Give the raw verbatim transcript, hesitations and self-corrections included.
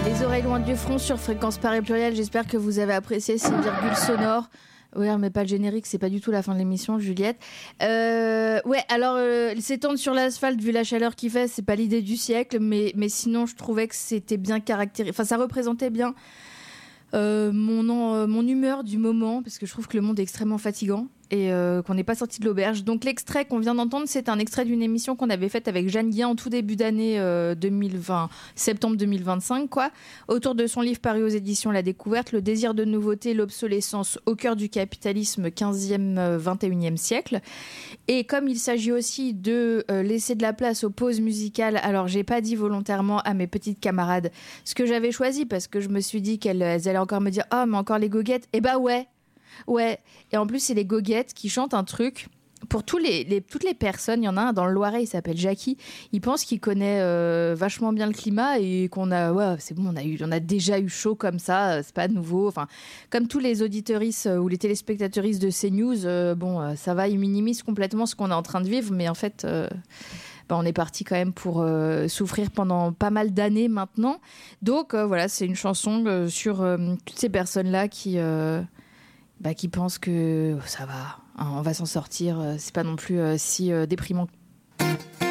Les oreilles loin du front sur Fréquence Paris Pluriel. J'espère que vous avez apprécié ces virgules sonores. Ouais, mais pas le générique, c'est pas du tout la fin de l'émission, Juliette. Euh, ouais, alors euh, s'étendre sur l'asphalte vu la chaleur qu'il fait, c'est pas l'idée du siècle, mais mais sinon je trouvais que c'était bien caractérisé. Enfin, ça représentait bien euh, mon euh, mon humeur du moment, parce que je trouve que le monde est extrêmement fatigant et euh, qu'on n'est pas sorti de l'auberge. Donc l'extrait qu'on vient d'entendre, c'est un extrait d'une émission qu'on avait faite avec Jeanne Guien en tout début d'année euh, deux mille vingt, septembre deux mille vingt-cinq, quoi, autour de son livre paru aux éditions La Découverte, Le désir de nouveauté, l'obsolescence au cœur du capitalisme quinzième vingt et unième siècle. Et comme il s'agit aussi de euh, laisser de la place aux pauses musicales, alors j'ai pas dit volontairement à mes petites camarades ce que j'avais choisi, parce que je me suis dit qu'elles elles allaient encore me dire « Ah, mais encore les goguettes !» Eh bah ouais. Ouais, et en plus c'est les goguettes qui chantent un truc pour tous les, les, toutes les personnes. Il y en a un dans le Loiret, il s'appelle Jackie. Il pense qu'il connaît euh, vachement bien le climat et qu'on a, ouais, c'est bon, on a eu, on a déjà eu chaud comme ça, c'est pas nouveau. Enfin, comme tous les auditeuristes euh, ou les téléspectateuristes de CNews, euh, bon, euh, ça va, ils minimisent complètement ce qu'on est en train de vivre, mais en fait, euh, bah, on est parti quand même pour euh, souffrir pendant pas mal d'années maintenant. Donc euh, voilà, c'est une chanson euh, sur euh, toutes ces personnes-là qui euh, Bah, qui pensent que ça va, hein, on va s'en sortir, euh, c'est pas non plus euh, si euh, déprimant.